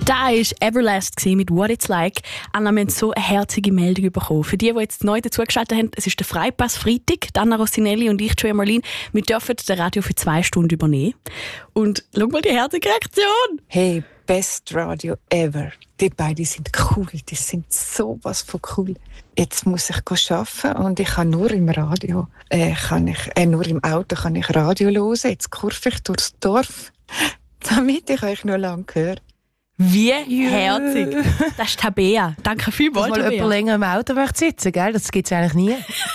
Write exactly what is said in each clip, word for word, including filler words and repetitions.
Da war Everlast mit «What It's Like». Anna, wir haben so eine herzige Meldung bekommen. Für die, die jetzt neu dazugeschaltet haben, es ist der Freipass Freitag. Anna Rossinelli und ich, Joey Marlin, wir dürfen den Radio für zwei Stunden übernehmen. Und schau mal die herzige Reaktion. Hey, best Radio ever. Die beiden sind cool, die sind sowas von cool. Jetzt muss ich arbeiten und ich kann nur im Radio, äh, kann ich, äh, nur im Auto kann ich Radio hören. Jetzt kurve ich durchs Dorf, damit ich euch noch lange höre. Wie herzig. Das ist Tabea. Danke vielmals, Dass mal jemand länger im Auto möchte sitzen, gell? Das gibt es eigentlich nie.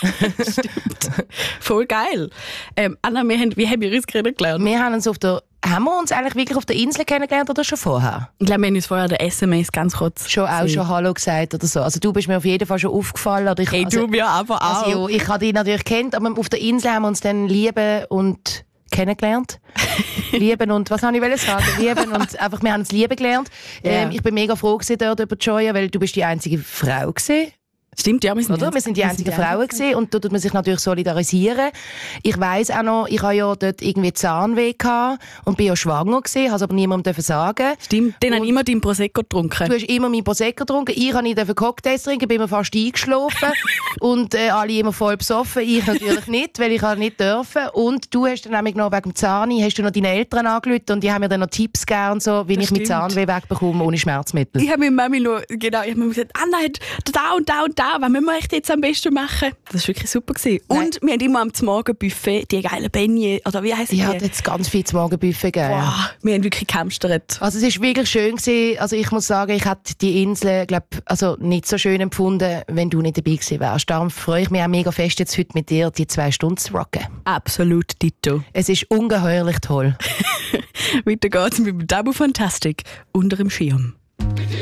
Stimmt. Voll geil. Ähm, Anna, wir haben, wie haben wir uns kennengelernt? Wir haben uns auf der... Haben wir uns eigentlich wirklich auf der Insel kennengelernt oder schon vorher? Ich glaube, wir haben uns vorher der S M S ganz kurz Schon auch gesehen. schon Hallo gesagt oder so. Also du bist mir auf jeden Fall schon aufgefallen. Oder ich, Hey, also, du mir aber auch. Also, ja, ich habe dich natürlich kennt, aber auf der Insel haben wir uns dann lieben und kennengelernt. Lieben und, was habe ich sagen? Lieben und einfach, wir haben uns lieben gelernt. Ähm, Ja. Ich bin mega froh gewesen dort über Joya, weil du bist die einzige Frau gewesen. Stimmt, ja, wir sind, Oder? Wir sind die einzigen Frauen gewesen und da tut man sich natürlich solidarisieren. Ich weiss auch noch, ich hatte ja dort irgendwie Zahnweh gehabt und bin ja schwanger gewesen, habe es aber niemandem sagen. Stimmt, den haben Und immer deinen Prosecco getrunken. Du hast immer meinen Prosecco getrunken, ich habe nicht Cocktails trinken, bin mir fast eingeschlafen und äh, alle immer voll besoffen, ich natürlich nicht, weil ich halt nicht dürfen. Und du hast dann nämlich noch wegen dem Zahni, hast du noch deine Eltern angerufen und die haben mir dann noch Tipps gegeben, so, wie Das ich mit stimmt. Zahnweh wegbekomme ohne Schmerzmittel. Ich habe mit Mami nur, genau, ich habe mir gesagt, Anna hat da und da und da, was müssen wir echt jetzt am besten machen? Das war wirklich super gewesen. Und wir haben immer am Morgenbuffet die geilen Beignets, oder wie heisst die? Ja, da hat es ganz viel zum Morgenbuffet gegeben. ja. Boah, wir haben wirklich gehamstert. Also es ist wirklich schön gewesen. Also ich muss sagen, ich hätte die Insel, glaub, also nicht so schön empfunden, wenn du nicht dabei gewesen wärst. Darum freue ich mich auch mega fest, jetzt heute mit dir die zwei Stunden zu rocken. Absolut ditto. Es ist ungeheuerlich toll. Weiter geht's mit dem Double Fantastic unter dem Schirm.